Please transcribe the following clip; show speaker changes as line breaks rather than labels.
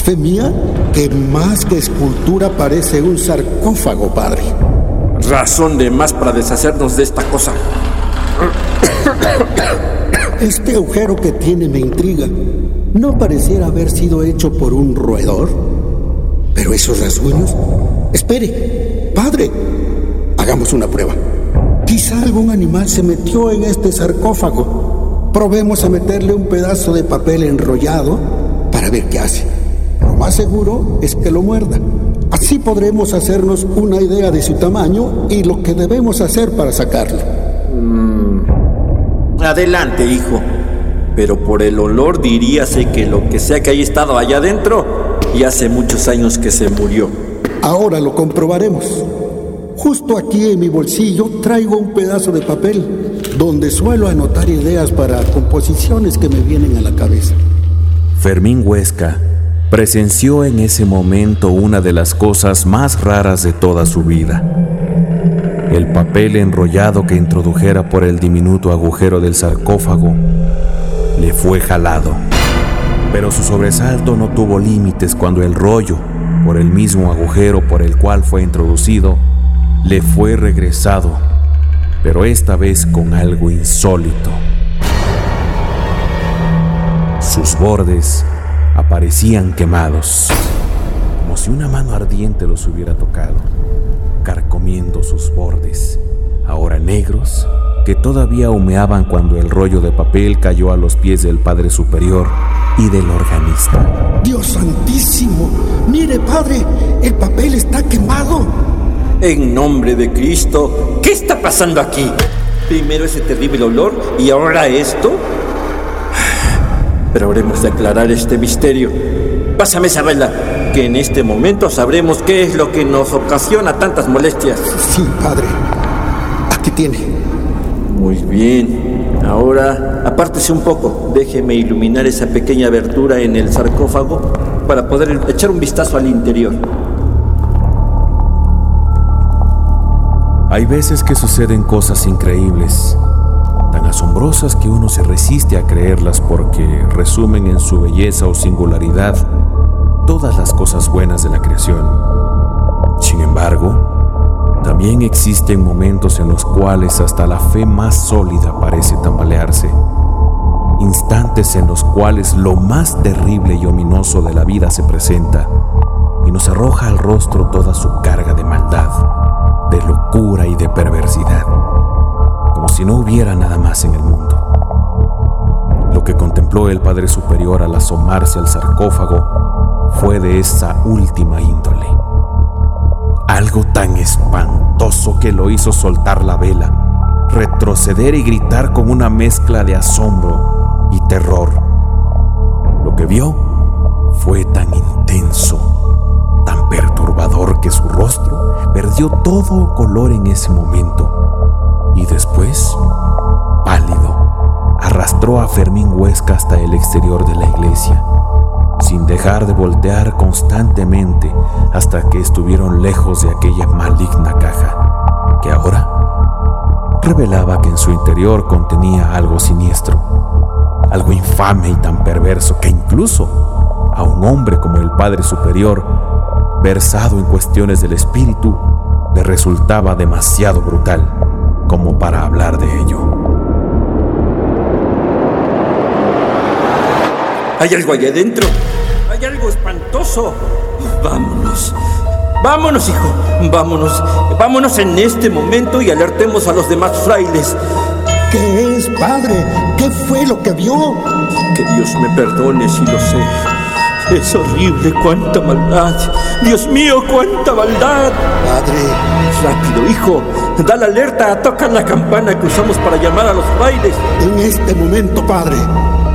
fe mía que más que escultura parece un sarcófago, padre.
Razón de más para deshacernos de esta cosa.
Este agujero que tiene me intriga. ¿No pareciera haber sido hecho por un roedor? ¿Pero esos rasguños? Espere, padre. Hagamos una prueba. Quizá algún animal se metió en este sarcófago. Probemos a meterle un pedazo de papel enrollado para ver qué hace. Lo más seguro es que lo muerda. Así podremos hacernos una idea de su tamaño y lo que debemos hacer para sacarlo.
Adelante, hijo. Pero por el olor diríase que lo que sea que haya estado allá adentro y hace muchos años que se murió.
Ahora lo comprobaremos. Justo aquí en mi bolsillo traigo un pedazo de papel donde suelo anotar ideas para composiciones que me vienen a la cabeza.
Fermín Huesca presenció en ese momento una de las cosas más raras de toda su vida. El papel enrollado que introdujera por el diminuto agujero del sarcófago le fue jalado. Pero su sobresalto no tuvo límites cuando el rollo, por el mismo agujero por el cual fue introducido, le fue regresado, pero esta vez con algo insólito. Sus bordes aparecían quemados, como si una mano ardiente los hubiera tocado, carcomiendo sus bordes, ahora negros, que todavía humeaban cuando el rollo de papel cayó a los pies del Padre Superior y del organista.
¡Dios santísimo! ¡Mire, padre! ¡El papel está quemado!
En nombre de Cristo, ¿qué está pasando aquí? Primero ese terrible olor y ahora esto. Pero habremos de aclarar este misterio. Pásame esa vela, que en este momento sabremos qué es lo que nos ocasiona tantas molestias.
Sí, padre. Aquí tiene.
Muy bien. Ahora, apártese un poco. Déjeme iluminar esa pequeña abertura en el sarcófago para poder echar un vistazo al interior.
Hay veces que suceden cosas increíbles, tan asombrosas que uno se resiste a creerlas porque resumen en su belleza o singularidad todas las cosas buenas de la creación. Sin embargo, también existen momentos en los cuales hasta la fe más sólida parece tambalearse. Instantes en los cuales lo más terrible y ominoso de la vida se presenta y nos arroja al rostro toda su carga de maldad, de locura y de perversidad, como si no hubiera nada más en el mundo. Lo que contempló el Padre Superior al asomarse al sarcófago fue de esa última índole. Algo tan espantoso que lo hizo soltar la vela, retroceder y gritar con una mezcla de asombro y terror. Lo que vio fue tan intenso, tan perturbador que su rostro perdió todo color en ese momento y después, pálido, arrastró a Fermín Huesca hasta el exterior de la iglesia, sin dejar de voltear constantemente hasta que estuvieron lejos de aquella maligna caja, que ahora revelaba que en su interior contenía algo siniestro, algo infame y tan perverso que incluso a un hombre como el Padre Superior, versado en cuestiones del espíritu, le resultaba demasiado brutal como para hablar de ello.
¿Hay algo allá adentro? ¿Hay algo espantoso? Vámonos. Vámonos, hijo. Vámonos. Vámonos en este momento y alertemos a los demás frailes.
¿Qué es, padre? ¿Qué fue lo que vio?
Que Dios me perdone si lo sé. Es horrible, cuánta maldad. Dios mío, cuánta maldad.
Padre.
Rápido, hijo. Da la alerta, toca la campana que usamos para llamar a los frailes.
En este momento, padre.